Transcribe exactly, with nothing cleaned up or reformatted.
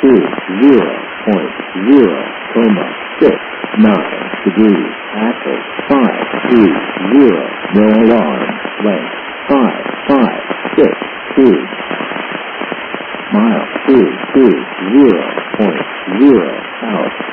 two, zero point zero, coma, six, nine degrees, axle, five, three, zero, no alarm, length, five, five, six, two, mile, two, two, zero point zero, out.